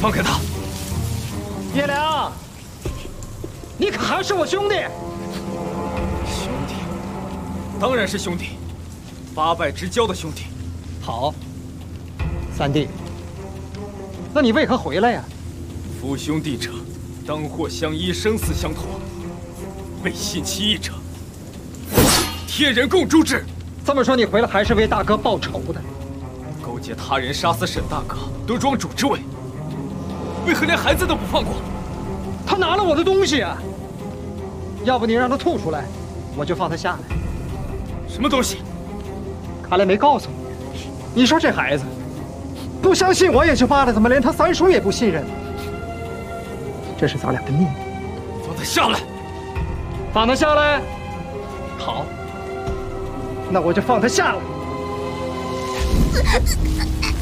放开他！ 叶良，你可还是我兄弟？ 兄弟，当然是兄弟，八拜之交的兄弟。 好，三弟，那你为何回来呀？ 夫兄弟者，当获相依，生死相托；为信其义者，天人共诛之。 这么说，你回来还是为大哥报仇的？ 勾结他人杀死沈大哥，夺庄主之位，为何连孩子都不放过？ 他拿了我的东西啊！要不你让他吐出来，我就放他下来。 什么东西？ 看来没告诉你。你说这孩子不相信我也就罢了，怎么连他三叔也不信任？这是咱俩的秘密。 放他下来！ 放他下来。好，那我就放他下来。